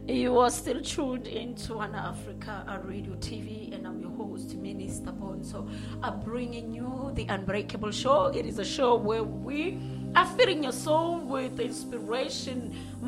You are still tuned into One Africa Radio TV, and I'm your host, Minister Bonso. I'm bringing you the Unbreakable Show. It is a show where we are filling your soul with inspiration,